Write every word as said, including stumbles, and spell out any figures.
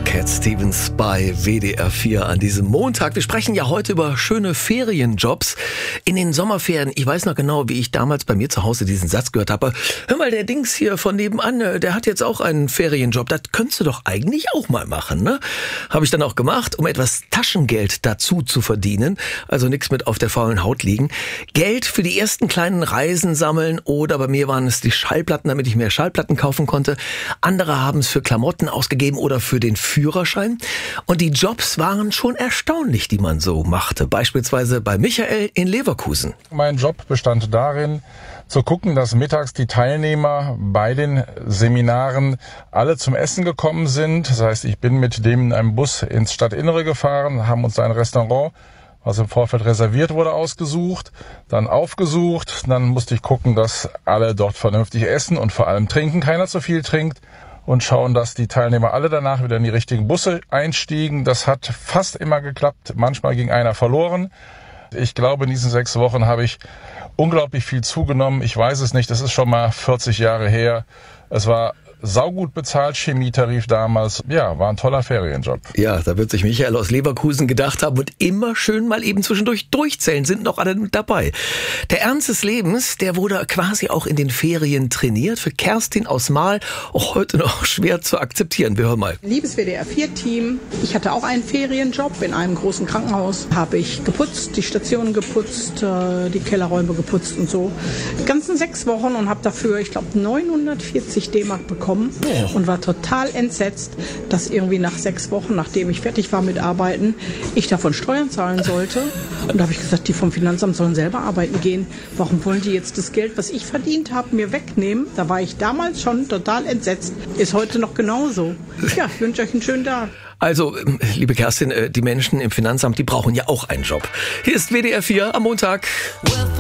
Cat Stevens bei W D R vier an diesem Montag. Wir sprechen ja heute über schöne Ferienjobs in den Sommerferien. Ich weiß noch genau, wie ich damals bei mir zu Hause diesen Satz gehört habe. Hör mal, der Dings hier von nebenan, der hat jetzt auch einen Ferienjob. Das könntest du doch eigentlich auch mal machen, ne? Habe ich dann auch gemacht, um etwas Taschengeld dazu zu verdienen. Also nichts mit auf der faulen Haut liegen. Geld für die ersten kleinen Reisen sammeln oder bei mir waren es die Schallplatten, damit ich mehr Schallplatten kaufen konnte. Andere haben es für Klamotten ausgegeben oder für den Führerschein. Und die Jobs waren schon erstaunlich, die man so machte. Beispielsweise bei Michael in Leverkusen. Mein Job bestand darin, zu gucken, dass mittags die Teilnehmer bei den Seminaren alle zum Essen gekommen sind. Das heißt, ich bin mit dem in einem Bus ins Stadtinnere gefahren, haben uns ein Restaurant, was im Vorfeld reserviert wurde, ausgesucht, dann aufgesucht. Dann musste ich gucken, dass alle dort vernünftig essen und vor allem trinken, keiner zu viel trinkt. Und schauen, dass die Teilnehmer alle danach wieder in die richtigen Busse einstiegen. Das hat fast immer geklappt. Manchmal ging einer verloren. Ich glaube, in diesen sechs Wochen habe ich unglaublich viel zugenommen. Ich weiß es nicht, das ist schon mal vierzig Jahre her. Es war saugut bezahlt, Chemietarif damals. Ja, war ein toller Ferienjob. Ja, da wird sich Michael aus Leverkusen gedacht haben und immer schön mal eben zwischendurch durchzählen, sind noch alle mit dabei. Der Ernst des Lebens, der wurde quasi auch in den Ferien trainiert. Für Kerstin aus Mahl auch heute noch schwer zu akzeptieren. Wir hören mal. Liebes W D R vier Team, ich hatte auch einen Ferienjob in einem großen Krankenhaus. Habe ich geputzt, die Stationen geputzt, die Kellerräume geputzt und so. Die ganzen sechs Wochen und habe dafür, ich glaube, neunhundertvierzig D-Mark bekommen. Und war total entsetzt, dass irgendwie nach sechs Wochen, nachdem ich fertig war mit Arbeiten, ich davon Steuern zahlen sollte. Und da habe ich gesagt, die vom Finanzamt sollen selber arbeiten gehen. Warum wollen die jetzt das Geld, was ich verdient habe, mir wegnehmen? Da war ich damals schon total entsetzt. Ist heute noch genauso. Ja, ich wünsche euch einen schönen Tag. Also, liebe Kerstin, die Menschen im Finanzamt, die brauchen ja auch einen Job. Hier ist W D R vier am Montag.